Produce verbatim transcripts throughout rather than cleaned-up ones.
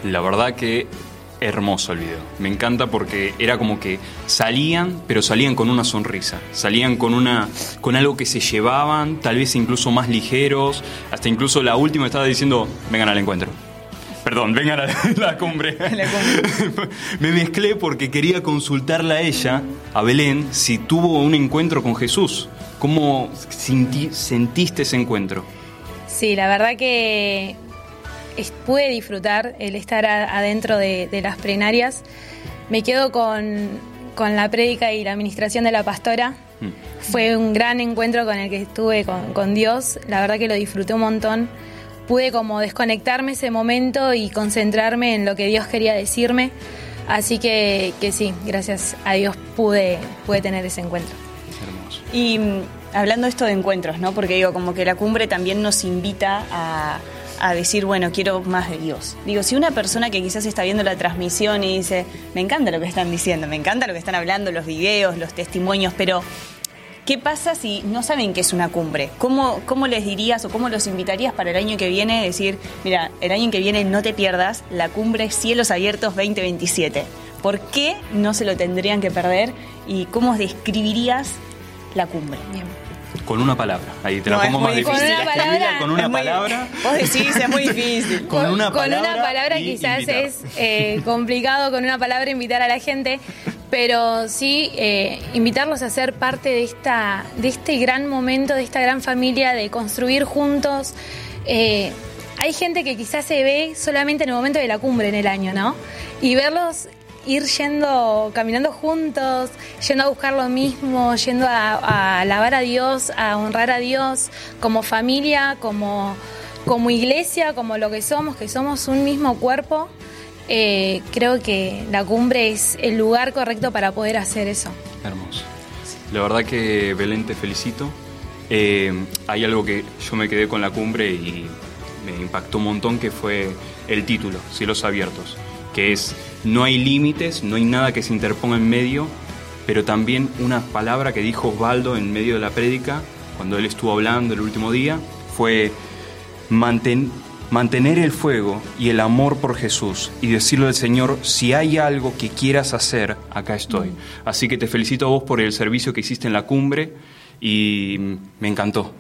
La verdad que hermoso el video. Me encanta porque era como que salían, pero salían con una sonrisa. Salían con una con algo que se llevaban, tal vez incluso más ligeros. Hasta incluso la última estaba diciendo, vengan al encuentro. Perdón, vengan a la cumbre. La cumbre. Me mezclé porque quería consultarla a ella, a Belén, si tuvo un encuentro con Jesús. ¿Cómo sentí, sentiste ese encuentro? Sí, la verdad que es, pude disfrutar el estar a, adentro de, de las plenarias. Me quedo con, con la prédica y la administración de la pastora. Mm. Fue un gran encuentro con el que estuve con, con Dios. La verdad que lo disfruté un montón. Pude como desconectarme ese momento y concentrarme en lo que Dios quería decirme. Así que, que sí, gracias a Dios pude, pude tener ese encuentro. Hermoso. Y hablando esto de encuentros, ¿no? Porque digo, como que la cumbre también nos invita a, a decir, bueno, quiero más de Dios. Digo, si una persona que quizás está viendo la transmisión y dice, me encanta lo que están diciendo, me encanta lo que están hablando, los videos, los testimonios, pero ¿qué pasa si no saben qué es una cumbre? ¿Cómo, cómo les dirías o cómo los invitarías para el año que viene? Decir, mira, el año que viene no te pierdas la cumbre Cielos Abiertos veinte veintisiete. ¿Por qué no se lo tendrían que perder? ¿Y cómo describirías la cumbre? Bien. Con una palabra, ahí te la no, pongo más difícil. Con una palabra. Con una muy, palabra. Vos decís, es muy difícil. Con una con palabra, una palabra quizás invitar. es eh, complicado con una palabra invitar a la gente, pero sí eh, invitarlos a ser parte de esta, de este gran momento, de esta gran familia, de construir juntos. Eh, hay gente que quizás se ve solamente en el momento de la cumbre en el año, ¿no? Y verlos ir yendo, caminando juntos, yendo a buscar lo mismo, yendo a, a alabar a Dios, a honrar a Dios, como familia, como, como iglesia, como lo que somos, que somos un mismo cuerpo. Eh, creo que la cumbre es el lugar correcto para poder hacer eso. Hermoso. La verdad que, Belén, te felicito. Eh, hay algo que yo me quedé con la cumbre y me impactó un montón, que fue el título, Cielos Abiertos, que es, no hay límites, no hay nada que se interponga en medio, pero también una palabra que dijo Osvaldo en medio de la prédica, cuando él estuvo hablando el último día, fue manten, mantener el fuego y el amor por Jesús y decirle al Señor, si hay algo que quieras hacer, acá estoy. Mm. Así que te felicito a vos por el servicio que hiciste en la cumbre y me encantó.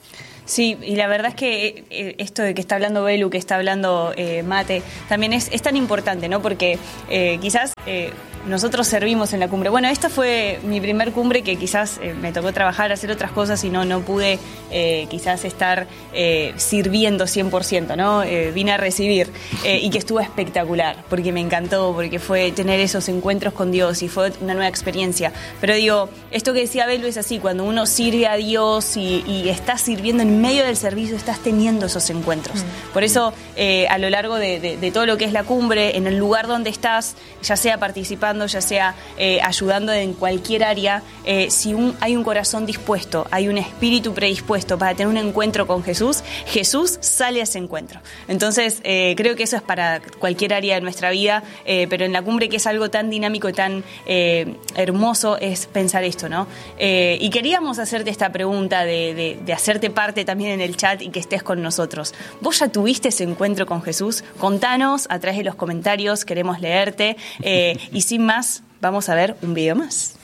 Sí, y la verdad es que eh, esto de que está hablando Belu, que está hablando eh, Mate, también es, es tan importante, ¿no? Porque eh, quizás eh, nosotros servimos en la cumbre. Bueno, esta fue mi primer cumbre que quizás eh, me tocó trabajar, hacer otras cosas y no, no pude eh, quizás estar eh, sirviendo cien por ciento, ¿no? Eh, vine a recibir eh, y que estuvo espectacular, porque me encantó, porque fue tener esos encuentros con Dios y fue una nueva experiencia. Pero digo, esto que decía Belu es así, cuando uno sirve a Dios y, y está sirviendo en medio del servicio, estás teniendo esos encuentros. Mm. Por eso, eh, a lo largo de, de, de todo lo que es la cumbre, en el lugar donde estás, ya sea participando, ya sea eh, ayudando en cualquier área, eh, si un, hay un corazón dispuesto, hay un espíritu predispuesto para tener un encuentro con Jesús, Jesús sale a ese encuentro. Entonces, eh, creo que eso es para cualquier área de nuestra vida, eh, pero en la cumbre, que es algo tan dinámico y tan eh, hermoso, es pensar esto, ¿no? Eh, y queríamos hacerte esta pregunta de, de, de hacerte parte también en el chat y que estés con nosotros. ¿Vos ya tuviste ese encuentro con Jesús? Contanos a través de los comentarios, queremos leerte. Eh, y sin más, vamos a ver un video más.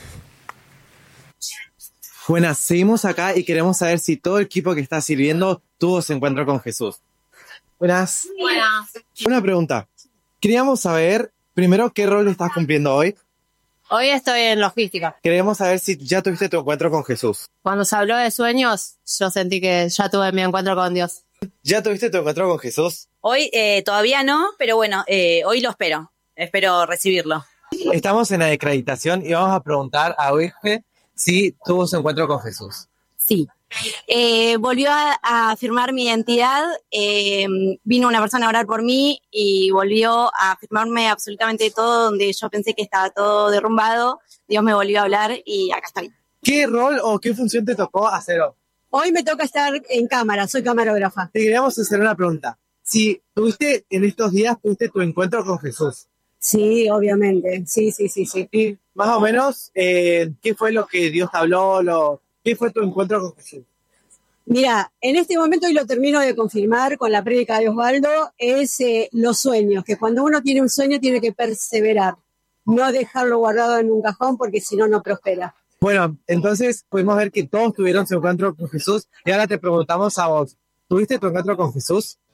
Buenas, seguimos acá y queremos saber si todo el equipo que está sirviendo tuvo ese encuentro con Jesús. Buenas. Buenas. Una pregunta. Queríamos saber, primero, ¿qué rol estás cumpliendo hoy? Hoy estoy en logística. Queremos saber si ya tuviste tu encuentro con Jesús. Cuando se habló de sueños, yo sentí que ya tuve mi encuentro con Dios. ¿Ya tuviste tu encuentro con Jesús? Hoy eh, todavía no, pero bueno, eh, hoy lo espero. Espero recibirlo. Estamos en la acreditación y vamos a preguntar a Uige si tuvo su encuentro con Jesús. Sí. Eh, volvió a, a afirmar mi identidad, eh, vino una persona a orar por mí y volvió a afirmarme absolutamente todo, donde yo pensé que estaba todo derrumbado. Dios me volvió a hablar y acá estoy. ¿Qué rol o qué función te tocó hacer hoy? Hoy me toca estar en cámara, soy camarógrafa. Te queríamos hacer una pregunta. Si tuviste en estos días, tuviste tu encuentro con Jesús. Sí, obviamente, sí, sí, sí, sí. Y más o menos, eh, ¿qué fue lo que Dios te habló? Lo, ¿Qué fue tu encuentro con Jesús? Mira, en este momento, y lo termino de confirmar con la prédica de Osvaldo, es eh, los sueños, que cuando uno tiene un sueño tiene que perseverar, no dejarlo guardado en un cajón porque si no, no prospera. Bueno, entonces pudimos ver que todos tuvieron su encuentro con Jesús y ahora te preguntamos a vos, ¿tuviste tu encuentro con Jesús?